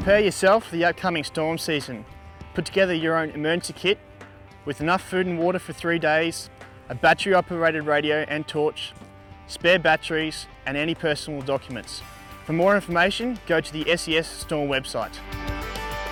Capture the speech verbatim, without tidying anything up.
Prepare yourself for the upcoming storm season. Put together your own emergency kit with enough food and water for three days, a battery operated radio and torch, spare batteries and any personal documents. For more information, go to the S E S Storm website.